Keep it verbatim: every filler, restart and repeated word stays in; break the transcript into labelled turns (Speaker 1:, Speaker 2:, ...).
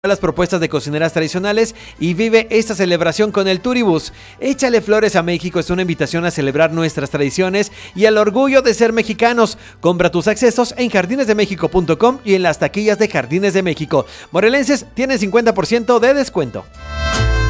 Speaker 1: las propuestas de cocineras tradicionales y vive esta celebración con el Turibus. Échale flores a México es una invitación a celebrar nuestras tradiciones y al orgullo de ser mexicanos. Compra tus accesos en jardines de méxico punto com y en las taquillas de Jardines de México. Morelenses tienen cincuenta por ciento de descuento.